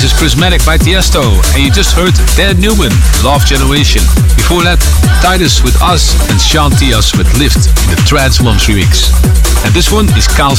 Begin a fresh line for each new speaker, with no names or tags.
is Prismatic by Tiesto, and you just heard Dan Newman, Love Generation. Before that, Titus with Us and Sean Tias with Lift in the Trance Lumps remix. And this one is Carl